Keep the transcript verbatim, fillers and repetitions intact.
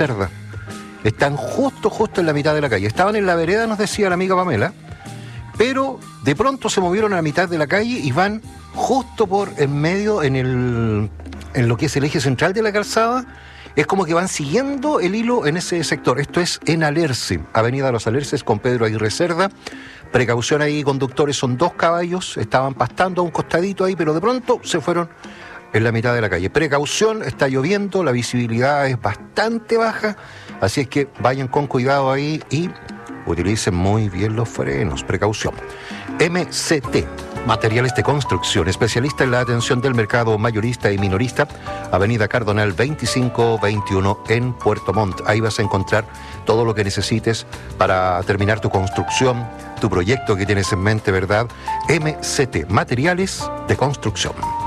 Cerda. Están justo, justo en la mitad de la calle. Estaban en la vereda, nos decía la amiga Pamela, pero de pronto se movieron a la mitad de la calle y van justo por en medio, en el en lo que es el eje central de la calzada. Es como que van siguiendo el hilo en ese sector. Esto es en Alerce, Avenida Los Alerces con Pedro Aguirre Cerda. Precaución ahí, conductores, son dos caballos, estaban pastando a un costadito ahí, pero de pronto se fueron en la mitad de la calle. Precaución, está lloviendo, la visibilidad es bastante baja, así es que vayan con cuidado ahí y utilicen muy bien los frenos. Precaución. M C T, Materiales de Construcción, especialista en la atención del mercado mayorista y minorista, Avenida Cardonal veinticinco veintiuno en Puerto Montt. Ahí vas a encontrar todo lo que necesites para terminar tu construcción, tu proyecto que tienes en mente, ¿verdad? M C T, Materiales de Construcción.